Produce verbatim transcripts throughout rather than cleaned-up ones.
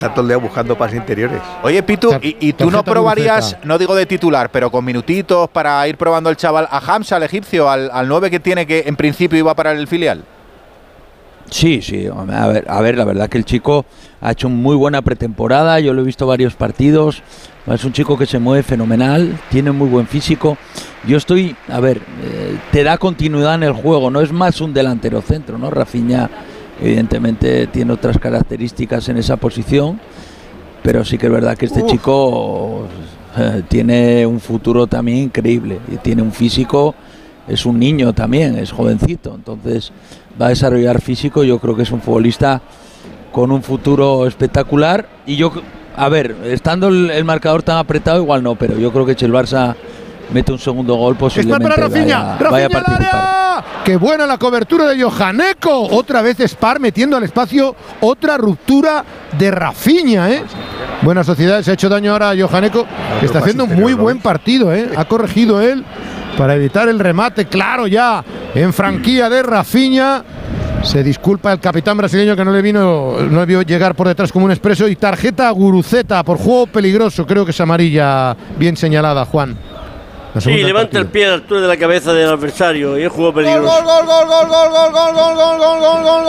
Está todo el día buscando pases interiores. Oye, Pitu, ¿y, y tú no probarías, no digo de titular, pero con minutitos para ir probando el chaval a Hamza, al egipcio, al, al nueve que tiene, que en principio iba para el filial? Sí, sí, a ver, a ver, la verdad que el chico ha hecho muy buena pretemporada, yo lo he visto varios partidos, es un chico que se mueve fenomenal, tiene muy buen físico. Yo estoy, a ver, eh, te da continuidad en el juego, no es más un delantero centro, ¿no? Rafinha evidentemente tiene otras características en esa posición, pero sí que es verdad que este Uf. chico eh, tiene un futuro también increíble y tiene un físico, es un niño también, es jovencito, entonces va a desarrollar físico. Yo creo que es un futbolista con un futuro espectacular y yo, a ver, estando el, el marcador tan apretado igual no, pero yo creo que si el Barça mete un segundo gol posiblemente para Rafinha, vaya, Rafinha vaya a participar. ¡Qué buena la cobertura de Johaneko! Otra vez Spar metiendo al espacio, otra ruptura de Rafinha, ¿eh? Buena sociedad, se ha hecho daño ahora a Johaneko, que está haciendo un muy buen partido, ¿eh? Ha corregido él para evitar el remate, claro, ya en franquía de Rafinha. Se disculpa el capitán brasileño que no le vino, no le vio llegar por detrás como un expreso. Y tarjeta a Guruceta por juego peligroso, creo que es amarilla bien señalada, Juan. Sí, levanta el pie a la altura de la cabeza del adversario y es juego peligroso. Gol, gol, gol, gol, gol, gol, gol, gol, gol, gol, gol, gol,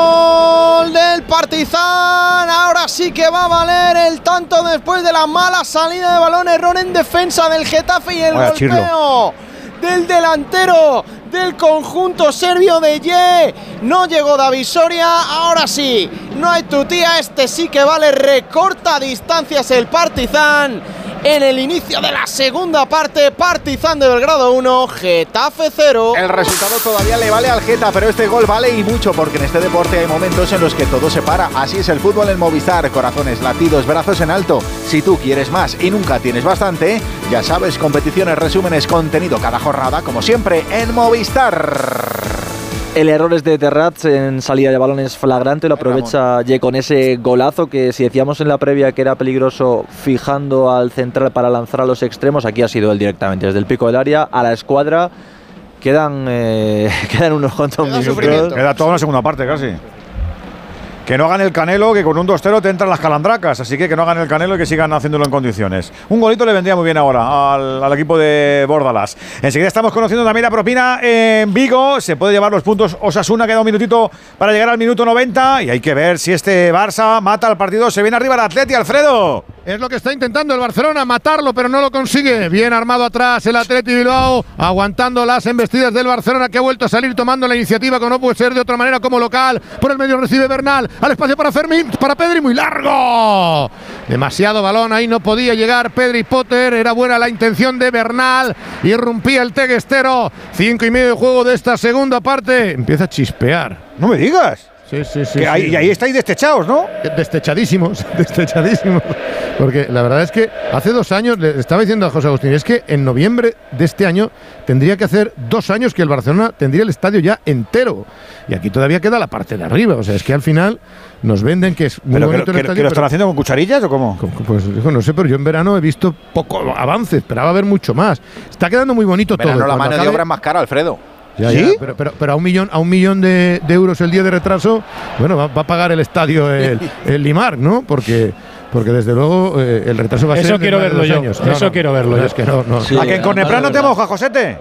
gol del Partizan. Ahora sí que va a valer el tanto después de la mala salida de balón, error en defensa del Getafe y el golpeo Chirlo. del delantero del conjunto serbio de Ye. No llegó David Soria, ahora sí, no hay tutía, este sí que vale, recorta distancias el Partizan. En el inicio de la segunda parte, Partizan de Belgrado uno, Getafe cero. El resultado todavía le vale al Geta, pero este gol vale y mucho, porque en este deporte hay momentos en los que todo se para. Así es el fútbol en Movistar, corazones, latidos, brazos en alto. Si tú quieres más y nunca tienes bastante, ya sabes, competiciones, resúmenes, contenido cada jornada, como siempre, en Movistar. El error es de Terrats en salida de balones flagrante, lo aprovecha Ye con ese golazo que, si decíamos en la previa que era peligroso fijando al central para lanzar a los extremos, aquí ha sido él directamente desde el pico del área a la escuadra. Quedan, eh, quedan unos cuantos minutos. Queda toda una segunda parte casi. Que no hagan el Canelo, que con un dos cero te entran las calandracas. Así que que no hagan el Canelo y que sigan haciéndolo en condiciones. Un golito le vendría muy bien ahora al, al equipo de Bordalás. Enseguida estamos conociendo también la propina en Vigo. Se puede llevar los puntos Osasuna. Queda un minutito para llegar al minuto noventa. Y hay que ver si este Barça mata al partido. Se viene arriba el Atleti, Alfredo. Es lo que está intentando el Barcelona, matarlo, pero no lo consigue. Bien armado atrás el Atleti Bilbao, aguantando las embestidas del Barcelona, que ha vuelto a salir tomando la iniciativa, como no puede ser de otra manera, como local. Por el medio recibe Bernal, al espacio para Fermín, para Pedri, muy largo. Demasiado balón, ahí no podía llegar Pedri Potter. Era buena la intención de Bernal, irrumpía el teguestero. Cinco y medio de juego de esta segunda parte. Empieza a chispear. No me digas. Sí, sí, sí. Que ahí, sí. Y ahí estáis destechados, ¿no? Destechadísimos, destechadísimos. Porque la verdad es que hace dos años, le estaba diciendo a José Agustín, es que en noviembre de este año tendría que hacer dos años que el Barcelona tendría el estadio ya entero. Y aquí todavía queda la parte de arriba. O sea, es que al final nos venden que es muy ¿Pero bonito que, el que, estadio. que lo están haciendo con cucharillas o cómo? Pues no sé, pero yo en verano he visto poco avance, esperaba ver mucho más. Está quedando muy bonito verano todo. La mano acabe, de obra es más cara, Alfredo. Ya, ¿Sí? ya, pero, pero, pero a un millón, a un millón de, de euros el día de retraso, bueno, va, va a pagar el estadio el, el Limar, ¿no? Porque, porque desde luego eh, el retraso va a eso ser. Quiero verlo yo, años. No, eso no, quiero verlo no, yo. Es que no, no. Sí, ¿A que en Corneplán no te moja, Josete?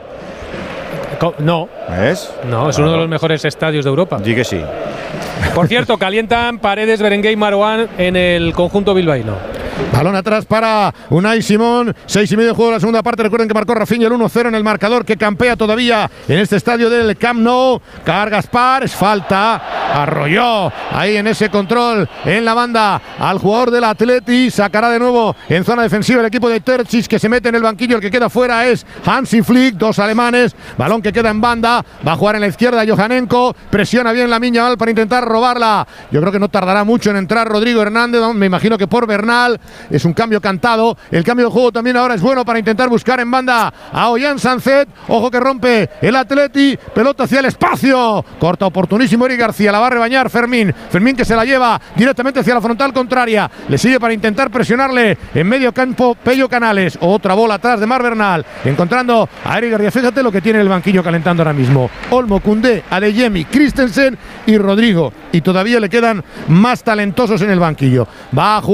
No. ¿Ves? No, es uno de los mejores estadios de Europa. Sí que sí. Por cierto, calientan Paredes, Berenguer y Marouane en el conjunto bilbaíno. Balón atrás para Unai Simón. Seis y medio de juego de la segunda parte. Recuerden que marcó Rafinha el uno cero en el marcador, que campea todavía en este estadio del Camp Nou. Carga Spar, es falta. Arrolló ahí en ese control en la banda al jugador del Atleti. Sacará de nuevo en zona defensiva el equipo de Terzic, que se mete en el banquillo. El que queda fuera es Hansi Flick, dos alemanes. Balón que queda en banda. Va a jugar en la izquierda Johanenko. Presiona bien Lamine Yamal para intentar robarla. Yo creo que no tardará mucho en entrar Rodrigo Hernández. Me imagino que por Bernal. Es un cambio cantado. El cambio de juego también ahora es bueno para intentar buscar en banda a Ollán Sanzet. Ojo que rompe el Atleti. Pelota hacia el espacio. Corta oportunísimo Eric García. La va a rebañar Fermín. Fermín que se la lleva directamente hacia la frontal contraria. Le sigue para intentar presionarle en medio campo Pello Canales. Otra bola atrás de Mar Bernal. Encontrando a Eric García. Fíjate lo que tiene el banquillo calentando ahora mismo. Olmo, Koundé, Adeyemi, Christensen y Rodrigo. Y todavía le quedan más talentosos en el banquillo. Va a jugar